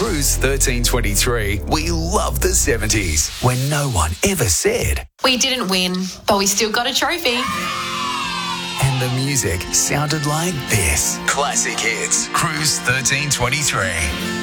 Cruise 1323, we love the 70s, when no one ever said. We didn't win, but we still got a trophy. And the music sounded like this. Classic Hits, Cruise 1323.